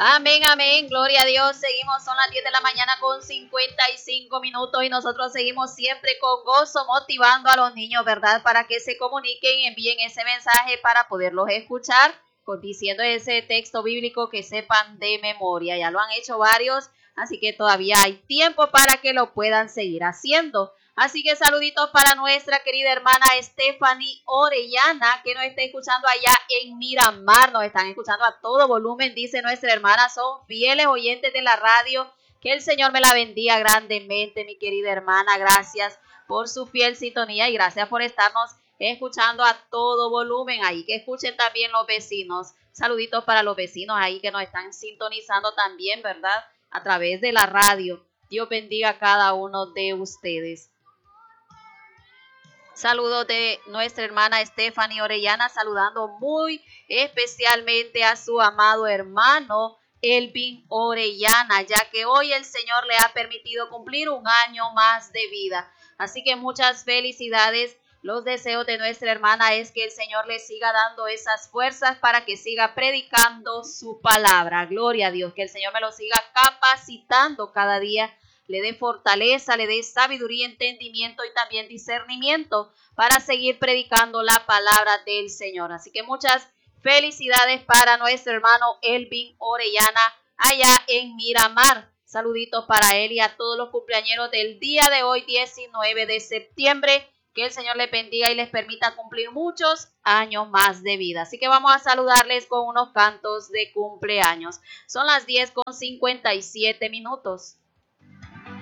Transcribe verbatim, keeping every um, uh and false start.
Amén, amén, gloria a Dios. Seguimos, son las diez de la mañana con cincuenta y cinco minutos y nosotros seguimos siempre con gozo motivando a los niños, ¿verdad? Para que se comuniquen, envíen ese mensaje para poderlos escuchar, con, diciendo ese texto bíblico que sepan de memoria. Ya lo han hecho varios, así que todavía hay tiempo para que lo puedan seguir haciendo. Así que saluditos para nuestra querida hermana Stephanie Orellana, que nos está escuchando allá en Miramar. Nos están escuchando a todo volumen, dice nuestra hermana. Son fieles oyentes de la radio. Que el Señor me la bendiga grandemente, mi querida hermana. Gracias por su fiel sintonía y gracias por estarnos escuchando a todo volumen ahí. Que escuchen también los vecinos. Saluditos para los vecinos ahí que nos están sintonizando también, ¿verdad? A través de la radio. Dios bendiga a cada uno de ustedes. Saludos de nuestra hermana Stephanie Orellana, saludando muy especialmente a su amado hermano Elvin Orellana, ya que hoy el Señor le ha permitido cumplir un año más de vida. Así que muchas felicidades. Los deseos de nuestra hermana es que el Señor le siga dando esas fuerzas para que siga predicando su palabra. Gloria a Dios, que el Señor me lo siga capacitando cada día, le dé fortaleza, le dé sabiduría, entendimiento y también discernimiento para seguir predicando la palabra del Señor. Así que muchas felicidades para nuestro hermano Elvin Orellana allá en Miramar. Saluditos para él y a todos los cumpleañeros del día de hoy, diecinueve de septiembre. Que el Señor les bendiga y les permita cumplir muchos años más de vida. Así que vamos a saludarles con unos cantos de cumpleaños. Son las diez con cincuenta y siete minutos.